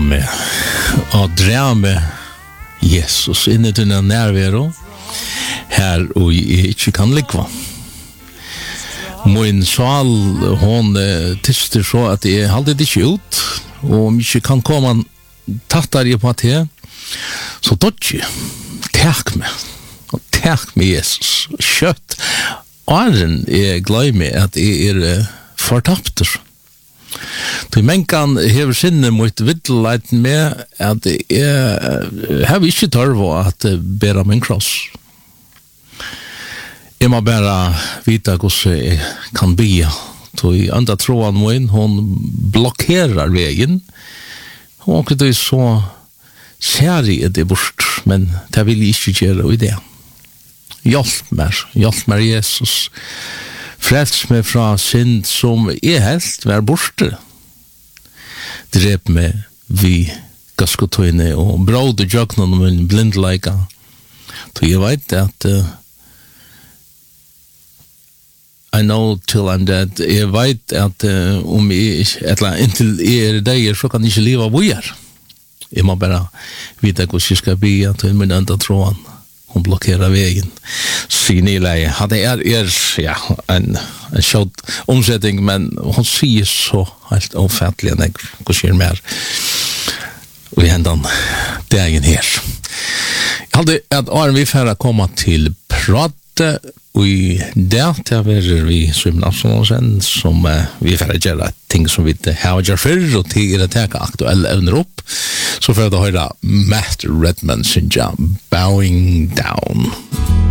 med och dra med Jesus in i den närvaro här och inte kan likva. Min sal hon tyster så att det håller det ut och mycket kan komma tattar på det så dotchi tack med Jesus kött Arren glömmer att det är fortapter. Du mänkan hever sinne mot vittleiten med att jag har inte törva att bära min kross. Jag må bara vita hur jag kan be. Så i andra tråden min, hon blockerar vägen. Och det är så kär det bort, men det vill jag inte göra i det. Hjälp mig Jesus. Frels mig fra synd som helt var borte. Drep meg vi gaskotøyne og bråd og jøkna om en blindleika. Så jeg vet at I know till I'm dead. Jeg vet at om jeg inntil jeg deg så kan jeg ikke leve hvor jeg. Jeg må bare vite hvordan jeg skal be at min enda tråden. Hon blockerar vägen. Sinilei hade ja en short omsättning men hon ser så helt ofattligt när det sker mer. Och händan dagen här. Jag hade att vi får komma till prata och där vi svimna sen som vi får göra ting som vi inte har gjort förr och till att ta aktuella ämnen upp. Så för att höra Matt Redman synja Bowing Down.